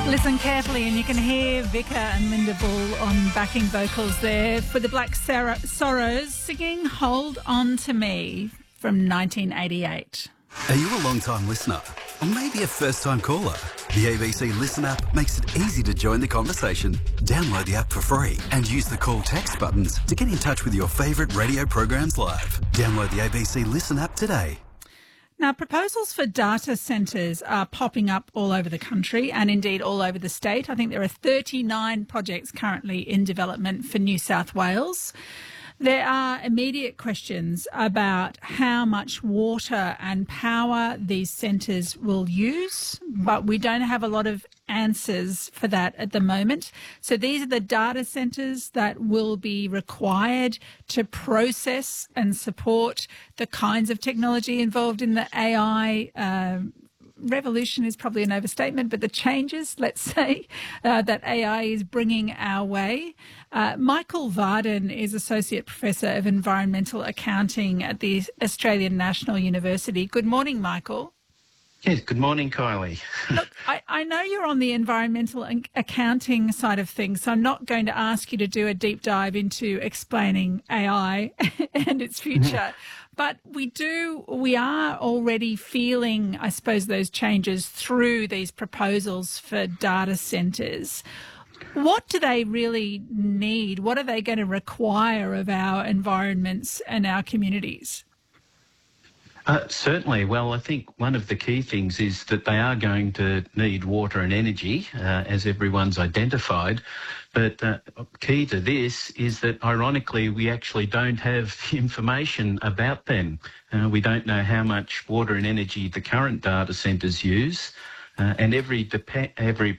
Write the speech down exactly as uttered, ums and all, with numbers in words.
Listen carefully and you can hear Vika and Linda Bull on backing vocals there for the Black Sarah- Sorrows singing Hold On To Me from nineteen eighty-eight. Are you a long-time listener? Or maybe a first-time caller? The A B C Listen app makes it easy to join the conversation. Download the app for free and use the call text buttons to get in touch with your favourite radio programs live. Download the A B C Listen app today. Now, proposals for data centres are popping up all over the country and indeed all over the state. I think there are thirty-nine projects currently in development for New South Wales. There are immediate questions about how much water and power these centres will use, but we don't have a lot of answers for that at the moment. So these are the data centres that will be required to process and support the kinds of technology involved in the A I uh, revolution is probably an overstatement, but the changes, let's say, uh, that A I is bringing our way. Uh, Michael Varden is Associate Professor of Environmental Accounting at the Australian National University. Good morning, Michael. Yes, good morning, Kylie. Look, I, I know you're on the environmental and accounting side of things, so I'm not going to ask you to do a deep dive into explaining A I and its future. But we do, we are already feeling, I suppose, those changes through these proposals for data centres. What do they really need? What are they going to require of our environments and our communities? Uh, certainly. Well, I think one of the key things is that they are going to need water and energy, uh, as everyone's identified. But uh, key to this is that, ironically, we actually don't have information about them. Uh, we don't know how much water and energy the current data centres use. Uh, and every dep- every